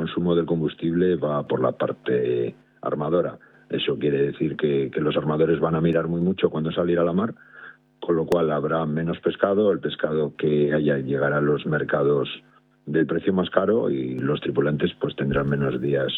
consumo del combustible va por la parte armadora. Eso quiere decir que los armadores van a mirar muy mucho cuando salir a la mar, con lo cual habrá menos pescado, el pescado que haya llegará a los mercados del precio más caro y los tripulantes pues tendrán menos días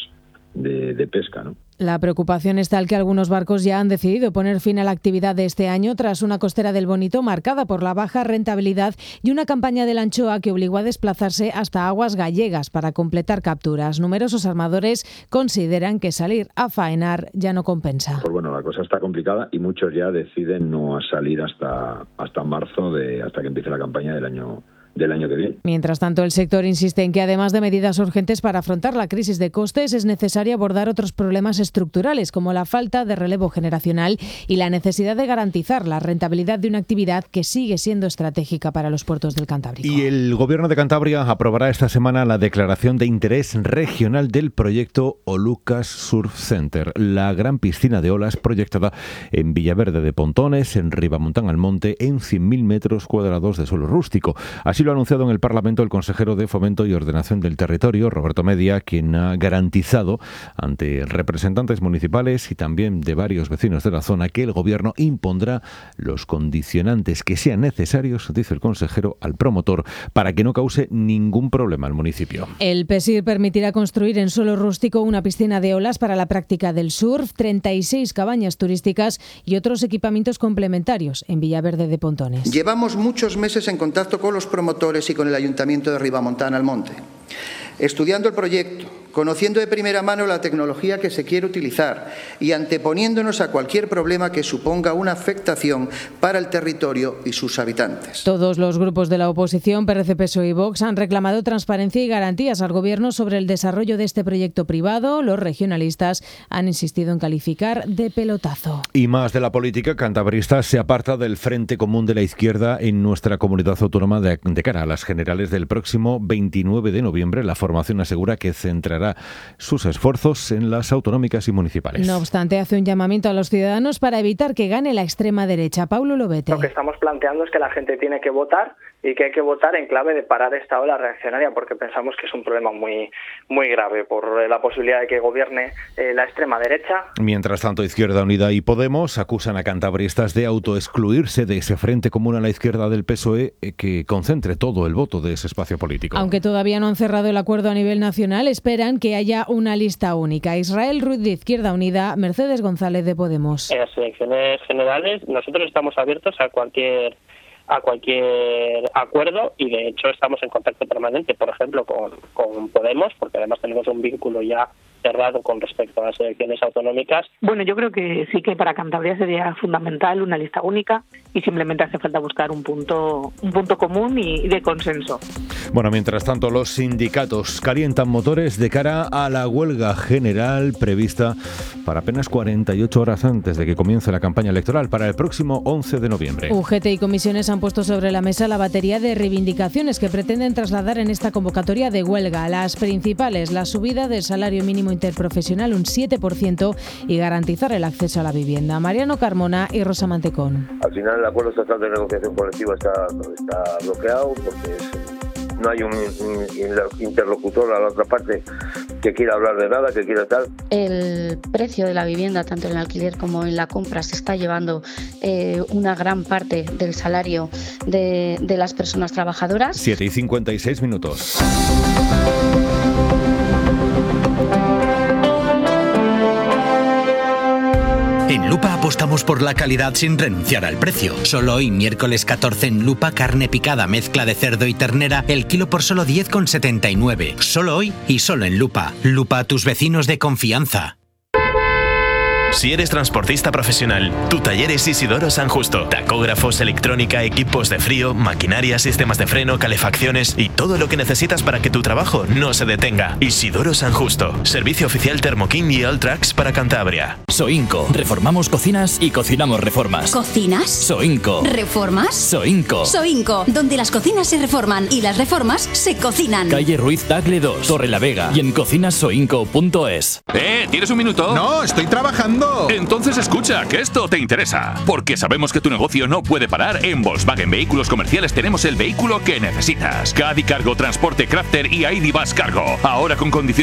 de pesca, ¿no? La preocupación es tal que algunos barcos ya han decidido poner fin a la actividad de este año tras una costera del Bonito marcada por la baja rentabilidad y una campaña de la anchoa que obligó a desplazarse hasta aguas gallegas para completar capturas. Numerosos armadores consideran que salir a faenar ya no compensa. Pues bueno, la cosa está complicada y muchos ya deciden no salir hasta marzo, hasta que empiece la campaña del año que viene. Mientras tanto, el sector insiste en que además de medidas urgentes para afrontar la crisis de costes, es necesario abordar otros problemas estructurales como la falta de relevo generacional y la necesidad de garantizar la rentabilidad de una actividad que sigue siendo estratégica para los puertos del Cantábrico. Y el Gobierno de Cantabria aprobará esta semana la declaración de interés regional del proyecto Olucas Surf Center, la gran piscina de olas proyectada en Villaverde de Pontones, en Ribamontán al Monte, en 100.000 metros cuadrados de suelo rústico. Así lo ha anunciado en el Parlamento el consejero de Fomento y Ordenación del Territorio, Roberto Media, quien ha garantizado ante representantes municipales y también de varios vecinos de la zona que el Gobierno impondrá los condicionantes que sean necesarios, dice el consejero, al promotor para que no cause ningún problema al municipio. El PESIR permitirá construir en suelo rústico una piscina de olas para la práctica del surf, 36 cabañas turísticas y otros equipamientos complementarios en Villaverde de Pontones. Llevamos muchos meses en contacto con los promotores y con el Ayuntamiento de Ribamontán al Monte, estudiando el proyecto, conociendo de primera mano la tecnología que se quiere utilizar y anteponiéndonos a cualquier problema que suponga una afectación para el territorio y sus habitantes. Todos los grupos de la oposición, PRC, PSOE y Vox, han reclamado transparencia y garantías al Gobierno sobre el desarrollo de este proyecto privado. Los regionalistas han insistido en calificar de pelotazo. Y más de la política, Cantabrista se aparta del Frente Común de la Izquierda en nuestra comunidad autónoma de cara a las generales del próximo 29 de noviembre. La formación asegura que centrará sus esfuerzos en las autonómicas y municipales. No obstante, hace un llamamiento a los ciudadanos para evitar que gane la extrema derecha. Paulo Lobete. Lo que estamos planteando es que la gente tiene que votar y que hay que votar en clave de parar esta ola reaccionaria, porque pensamos que es un problema muy, muy grave por la posibilidad de que gobierne la extrema derecha. Mientras tanto, Izquierda Unida y Podemos acusan a cantabristas de autoexcluirse de ese frente común a la izquierda del PSOE que concentre todo el voto de ese espacio político. Aunque todavía no han cerrado el acuerdo a nivel nacional, esperan que haya una lista única. Israel Ruiz de Izquierda Unida, Mercedes González de Podemos. En las elecciones generales nosotros estamos abiertos a cualquier acuerdo y de hecho estamos en contacto permanente, por ejemplo, con Podemos, porque además tenemos un vínculo ya cerrado con respecto a las elecciones autonómicas. Bueno, yo creo que sí que para Cantabria sería fundamental una lista única y simplemente hace falta buscar un punto común y de consenso. Bueno, mientras tanto, los sindicatos calientan motores de cara a la huelga general prevista para apenas 48 horas antes de que comience la campaña electoral para el próximo 11 de noviembre. UGT y comisiones han puesto sobre la mesa la batería de reivindicaciones que pretenden trasladar en esta convocatoria de huelga. Las principales, la subida del salario mínimo interprofesional un 7% y garantizar el acceso a la vivienda. Mariano Carmona y Rosa Mantecón. Al final el acuerdo estatal de negociación colectiva está bloqueado porque no hay un interlocutor a la otra parte que quiera hablar de nada, que quiera tal. El precio de la vivienda, tanto en el alquiler como en la compra, se está llevando una gran parte del salario de las personas trabajadoras. 7:56. En Lupa apostamos por la calidad sin renunciar al precio. Solo hoy, miércoles 14, en Lupa, carne picada, mezcla de cerdo y ternera, el kilo por solo 10,79. Solo hoy y solo en Lupa. Lupa, tus vecinos de confianza. Si eres transportista profesional, tu taller es Isidoro San Justo. Tacógrafos, electrónica, equipos de frío, maquinaria, sistemas de freno, calefacciones y todo lo que necesitas para que tu trabajo no se detenga. Isidoro San Justo. Servicio oficial Thermoking y Alltrax para Cantabria. Soinco. Reformamos cocinas y cocinamos reformas. ¿Cocinas? Soinco. ¿Reformas? Soinco. Soinco, donde las cocinas se reforman y las reformas se cocinan. Calle Ruiz Tagle 2, Torrelavega y en cocinassoinco.es. ¿Tienes un minuto? No, estoy trabajando. Entonces escucha, que esto te interesa. Porque sabemos que tu negocio no puede parar. En Volkswagen Vehículos Comerciales tenemos el vehículo que necesitas. Caddy Cargo, Transporte Crafter y ID Bus Cargo. Ahora con condiciones